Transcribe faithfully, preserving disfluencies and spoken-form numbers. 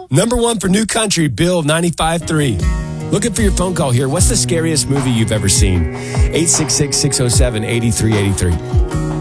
Number one for New Country, Bill ninety-five three. Looking for your phone call here. What's the scariest movie you've ever seen? eight six six, six oh seven, eight three eight three.